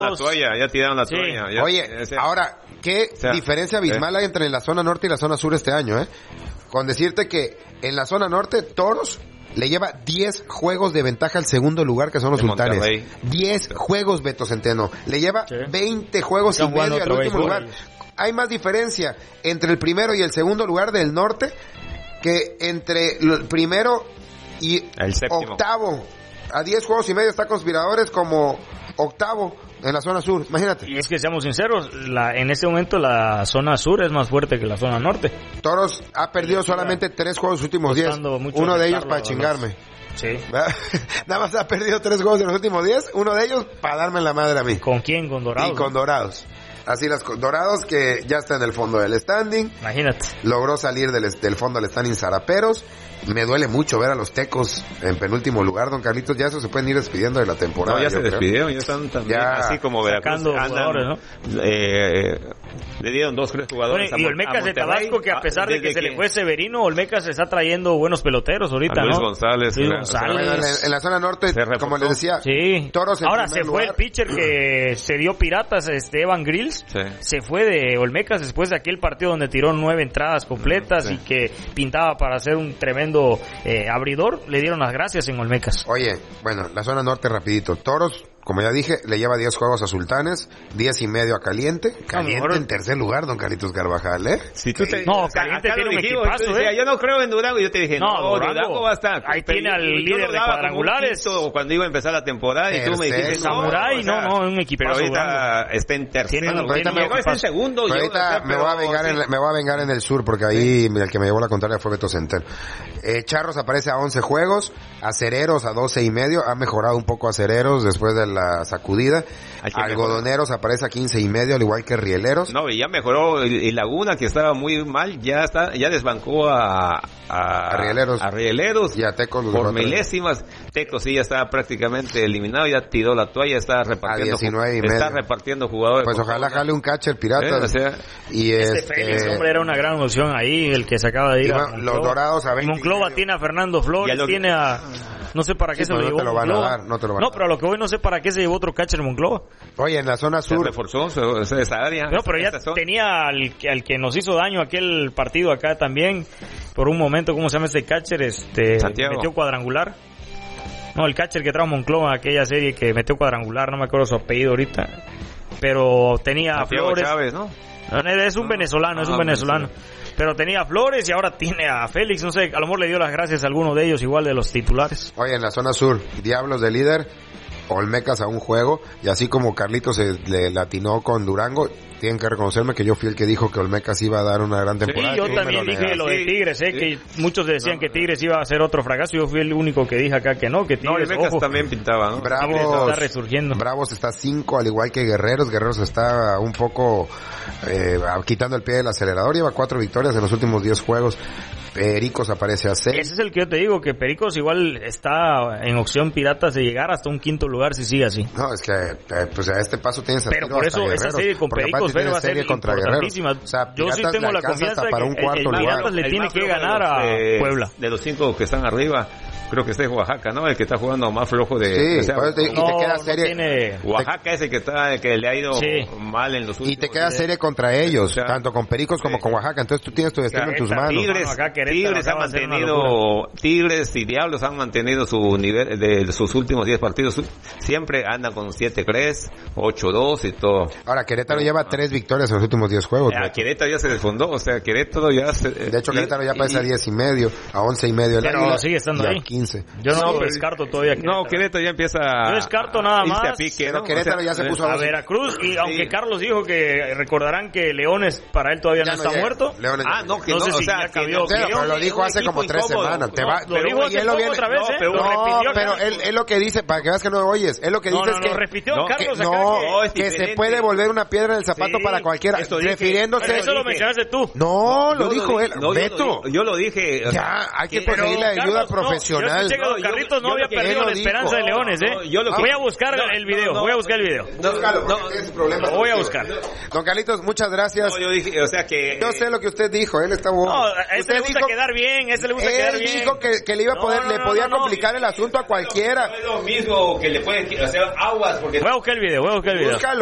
La toalla, ya tiraron la toalla. Ya, oye, ahora, ¿qué diferencia abismal hay entre la zona norte y la zona sur este año, Con decirte que en la zona norte, Toros le lleva 10 juegos de ventaja al segundo lugar, que son los Sultanes. Monterrey. 10 juegos, Beto Centeno. Le lleva 20 juegos y medio al último lugar. Hay más diferencia entre el primero y el segundo lugar del norte que entre el primero y el séptimo. Octavo. A 10 juegos y medio está Conspiradores como octavo en la zona sur, imagínate. Y es que seamos sinceros, en este momento la zona sur es más fuerte que la zona norte. Toros ha perdido solamente 3 juegos en los últimos 10. Uno de ellos para chingarme. Sí. Nada más ha perdido 3 juegos en los últimos 10. Uno de ellos para darme la madre a mí. ¿Con quién? Con Dorados. Y con Dorados. Así Dorados, que ya está en el fondo del standing. Imagínate. Logró salir del fondo del standing Zaraperos. Me duele mucho ver a los Tecos en penúltimo lugar, don Carlitos. Ya eso se pueden ir despidiendo de la temporada. No, ya se despidieron, ya están también así como Veracruz. Jugadores, ¿no? Le dieron 2-3 jugadores. Bueno, y Olmecas de Tabasco, que a pesar de que se le fue Severino, Olmecas se está trayendo buenos peloteros ahorita, Luis ¿no? González. Luis González. Bueno, en la zona norte, como les decía, Toros en ahora primer se fue lugar. el pitcher que se dio Piratas, Evan Grills. Se fue de Olmecas después de aquel partido donde tiró 9 entradas completas y que pintaba para ser un tremendo abridor. Le dieron las gracias en Olmecas. Oye, bueno, la zona norte rapidito. Toros, como ya dije, le lleva 10 juegos a Sultanes, 10 y medio a Caliente. Caliente en tercer lugar, don Carlitos Carvajal, Si tú no, Caliente tiene un equipazo, yo no creo en Durango, yo te dije, Durango va a estar. Ahí tiene al líder de cuadrangulares. Cuando iba a empezar la temporada y tú me dijiste, Samurai, un equipazo. Pero ahorita está en tercero. Está en segundo. Ahorita me voy a vengar en el sur, porque ahí el que me llevó la contraria fue Beto Centeno. Charros aparece a 11 juegos, Acereros a 12 y medio, ha mejorado un poco Acereros después de la sacudida. Algodoneros aparece a 15 y medio, al igual que Rieleros. No, y ya mejoró, y Laguna, que estaba muy mal, ya desbancó a Rieleros y a Tecos por milésimas. Tecos sí ya estaba prácticamente eliminado, ya tiró la toalla, está repartiendo jugadores. Pues ojalá jale un catcher pirata. Y Félix, hombre, era una gran opción ahí, el que se acaba de ir a los Dorados a 20. Monclova tiene a Fernando Flores, tiene a... No sé para qué se lo llevó. No te lo van a dar, no te lo van a dar. Pero a lo que voy no sé para qué se llevó otro catcher Monclova. Oye, en la zona sur... Se reforzó esa área. No, pero ya tenía al que nos hizo daño aquel partido acá también. Por un momento, ¿cómo se llama ese catcher? Metió cuadrangular. No, el catcher que trajo Monclova, aquella serie que metió cuadrangular, no me acuerdo su apellido ahorita. Pero tenía Santiago Flores. Chávez, ¿no? Es un venezolano, Pero tenía a Flores y ahora tiene a Félix, no sé, a lo mejor le dio las gracias a alguno de ellos, igual de los titulares. Oye, en la zona sur, Diablos de líder, Olmecas a un juego, y así como Carlitos le latinó con Durango, tienen que reconocerme que yo fui el que dijo que Olmecas iba a dar una gran temporada. Sí, yo también dije lo de Tigres, que muchos decían que Tigres iba a hacer otro fracaso, yo fui el único que dije acá que no, que Tigres, Olmecas también pintaba, ¿no? Bravos está resurgiendo. Bravos está 5, al igual que Guerreros está un poco quitando el pie del acelerador, lleva 4 victorias en los últimos 10 juegos. Pericos aparece a 6. Ese es el que yo te digo, que Pericos igual está en opción Piratas de llegar hasta un quinto lugar si sigue así. No, es que pues a este paso tienes Pero por eso esa serie con Pericos va a ser importantísima. O sea, yo sí tengo la confianza para de que el Piratas le tiene que ganar a Puebla. De los 5 que están arriba, creo que este es Oaxaca, ¿no? El que está jugando más flojo de... Sí, y te queda serie... Oaxaca es el que le ha ido mal en los últimos... Y te queda serie contra ellos, tanto con Pericos como con Oaxaca. Entonces tú tienes tu destino en tus manos. Tigres y Diablos han mantenido su nivel de sus últimos 10 partidos. Siempre andan con 7-3, 8-2 y todo. Ahora, Querétaro lleva 3 victorias en los últimos 10 juegos. Querétaro ya se desfondó, o sea, Querétaro ya se... De hecho, Querétaro ya pasa a 10 y medio, a 11 y medio. Pero sigue estando ahí. 15. Yo no descarto todavía Querétaro. No, Querétaro ya empieza... Yo descarto nada más. Pero Querétaro ya se puso a Veracruz, y aunque Carlos dijo que recordarán que Leones para él todavía no está muerto. No sé si ya cambió. Pero lo dijo hace como 3 semanas. Lo dijo hace poco otra vez, pero él lo que dice, para que veas que no oyes, él lo que dice es que... repitió Carlos que se puede volver una piedra en el zapato para cualquiera, refiriéndose... Eso lo mencionaste tú. No, lo dijo él. Beto. Yo lo dije. Ya, hay que conseguir la ayuda profesional. final. escuché que Don Carlitos no había perdido la esperanza de Leones, Voy a buscar el video, voy a buscar el video. Lo voy a buscar. Don Carlitos, muchas gracias. Yo dije, o sea que... Yo sé lo que usted dijo, él está bueno. No, a ese le gusta quedar bien, Él dijo que le iba a poder, le podía complicar el asunto a cualquiera. No es lo mismo que le puede hacer aguas porque... Voy a buscar el video. Búscalo.